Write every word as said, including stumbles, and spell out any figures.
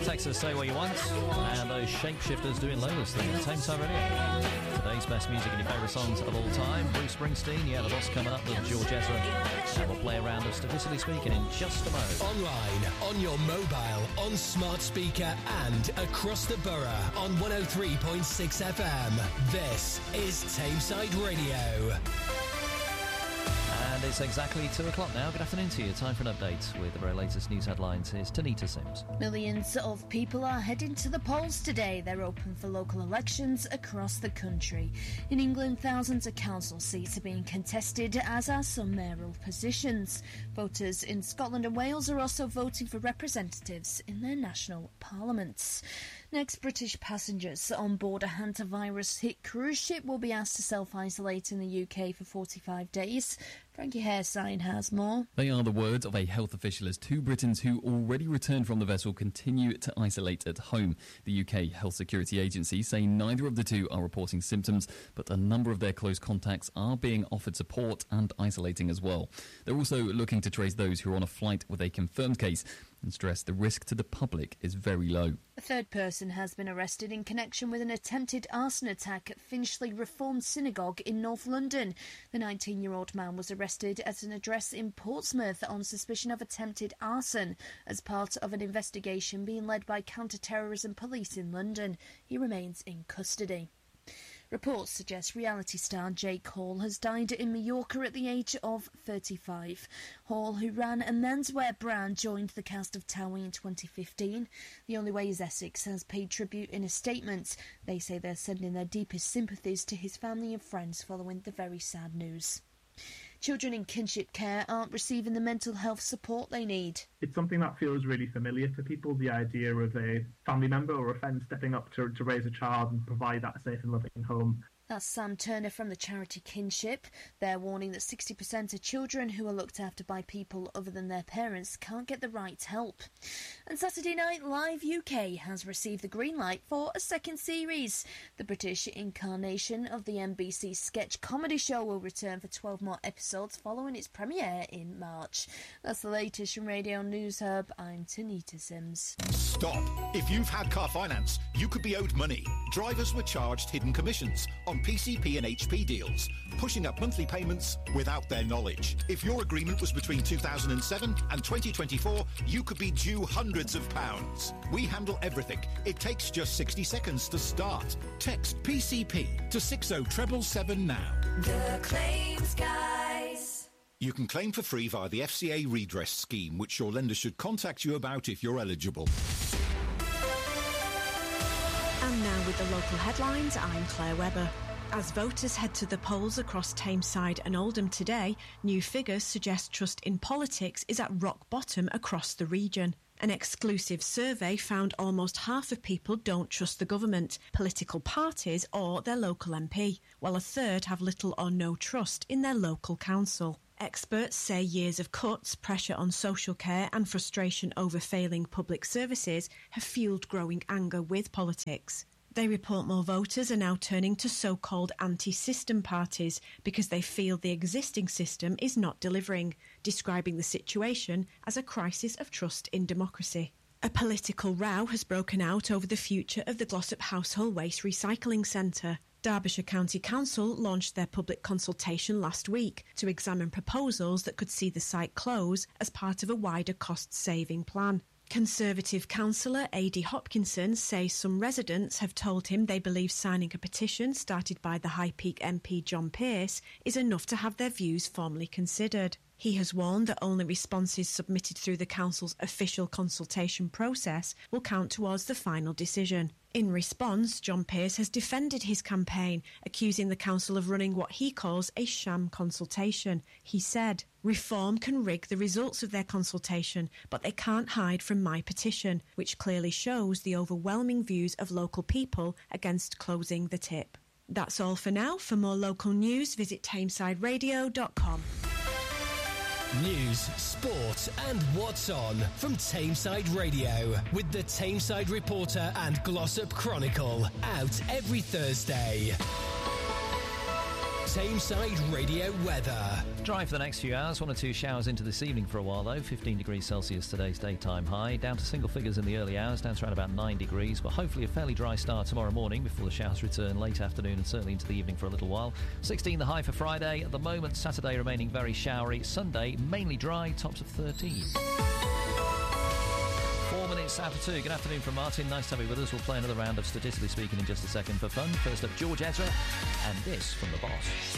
text us, say what you want, and those shapeshifters doing Lola's thing at Tameside Radio. Today's best music and your favourite songs of all time. Bruce Springsteen, yeah, the boss coming up with George Ezra. And we'll play around of Statistically Speaking in just a moment. Online, on your mobile, on smart speaker, and across the borough on one oh three point six F M. This is Tameside Radio. And it's exactly two o'clock now. Good afternoon to you. Time for an update with the very latest news headlines. Here's Tanita Sims. Millions of people are heading to the polls today. They're open for local elections across the country. In England, thousands of council seats are being contested, as are some mayoral positions. Voters in Scotland and Wales are also voting for representatives in their national parliaments. Next, British passengers on board a hantavirus-hit cruise ship will be asked to self-isolate in the U K for forty-five days. Frankie Hairsign has more. They are the words of a health official as two Britons who already returned from the vessel continue to isolate at home. The U K Health Security Agency say neither of the two are reporting symptoms, but a number of their close contacts are being offered support and isolating as well. They're also looking to trace those who are on a flight with a confirmed case and stress the risk to the public is very low. A third person has been arrested in connection with an attempted arson attack at Finchley Reformed Synagogue in North London. The nineteen-year-old man was arrested at an address in Portsmouth on suspicion of attempted arson as part of an investigation being led by counter-terrorism police in London. He remains in custody. Reports suggest reality star Jake Hall has died in Mallorca at the age of thirty-five. Hall, who ran a menswear brand, joined the cast of Towie in twenty fifteen. The Only Way is Essex has paid tribute in a statement. They say they're sending their deepest sympathies to his family and friends following the very sad news. Children in kinship care aren't receiving the mental health support they need. It's something that feels really familiar to people, the idea of a family member or a friend stepping up to, to raise a child and provide that safe and loving home. That's Sam Turner from the charity Kinship. They're warning that sixty percent of children who are looked after by people other than their parents can't get the right help. And Saturday Night Live U K has received the green light for a second series. The British incarnation of the N B C sketch comedy show will return for twelve more episodes following its premiere in March. That's the latest from Radio News Hub. I'm Tanita Sims. Stop. If you've had car finance, you could be owed money. Drivers were charged hidden commissions on P C P and H P deals, pushing up monthly payments without their knowledge. If your agreement was between two thousand seven and twenty twenty-four, you could be due hundreds of pounds. We handle everything. It takes just sixty seconds to start. Text P C P to six oh seven seven now. The Claims Guys. You can claim for free via the F C A redress scheme, which your lender should contact you about if you're eligible. And now with the local headlines, I'm Claire Webber. As voters head to the polls across Tameside and Oldham today, new figures suggest trust in politics is at rock bottom across the region. An exclusive survey found almost half of people don't trust the government, political parties or their local M P, while a third have little or no trust in their local council. Experts say years of cuts, pressure on social care and frustration over failing public services have fueled growing anger with politics. They report more voters are now turning to so-called anti-system parties because they feel the existing system is not delivering, describing the situation as a crisis of trust in democracy. A political row has broken out over the future of the Glossop Household Waste Recycling Centre. Derbyshire County Council launched their public consultation last week to examine proposals that could see the site close as part of a wider cost-saving plan. Conservative councillor Adi Hopkinson says some residents have told him they believe signing a petition started by the High Peak M P John Pearce is enough to have their views formally considered. He has warned that only responses submitted through the council's official consultation process will count towards the final decision. In response, John Pearce has defended his campaign, accusing the council of running what he calls a sham consultation. He said, "Reform can rig the results of their consultation, but they can't hide from my petition, which clearly shows the overwhelming views of local people against closing the tip." That's all for now. For more local news, visit tameside radio dot com. News, sport and what's on from Tameside Radio with the Tameside Reporter and Glossop Chronicle, out every Thursday. Tameside Radio weather. Dry for the next few hours. One or two showers into this evening for a while, though. fifteen degrees Celsius today's daytime high. Down to single figures in the early hours, down to around about nine degrees. But hopefully a fairly dry start tomorrow morning before the showers return late afternoon and certainly into the evening for a little while. sixteen the high for Friday. At the moment, Saturday remaining very showery. Sunday, mainly dry, tops of thirteen. Four minutes after two. Good afternoon from Martin. Nice to have you with us. We'll play another round of Statistically Speaking in just a second for fun. First up, George Ezra, and this from The Boss.